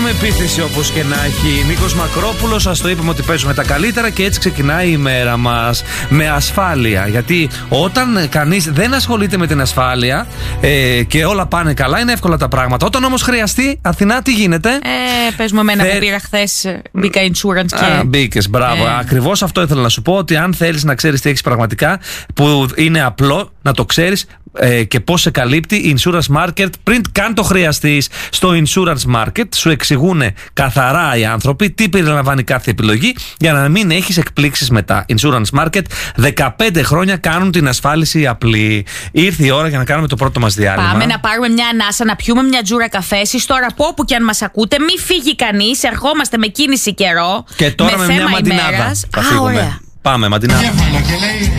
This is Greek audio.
κάνουμε επίθεση όπως και να έχει. Νίκος Μακρόπουλος, σας το είπαμε ότι παίζουμε τα καλύτερα και έτσι ξεκινάει η μέρα μας. Με ασφάλεια. Γιατί όταν κανείς δεν ασχολείται με την ασφάλεια και όλα πάνε καλά, είναι εύκολα τα πράγματα. Όταν όμως χρειαστεί, Αθηνά, τι γίνεται? Πες μου εμένα που πήρα χθες Μπίκα Insurance και. Μπήκες, μπράβο. Ακριβώς αυτό ήθελα να σου πω. Ότι αν θέλεις να ξέρεις τι έχεις πραγματικά, που είναι απλό να το ξέρεις και πώς σε καλύπτει η Insurance Market πριν καν το χρειαστείς. Στο Insurance Market σου εξηγούν καθαρά οι άνθρωποι τι περιλαμβάνει κάθε επιλογή για να μην έχεις εκπλήξεις μετά. Insurance Market, 15 χρόνια κάνουν την ασφάλιση απλή. Ήρθε η ώρα για να κάνουμε το πρώτο μας διάλειμμα. Πάμε να πάρουμε μια ανάσα, να πιούμε μια τζούρα καφέ. Εσείς τώρα από όπου και αν μας ακούτε, μην φύγει κανείς. Ερχόμαστε με κίνηση καιρό. Και τώρα με μια μαντινάδα. Ωραία. Πάμε, μαντινάδα.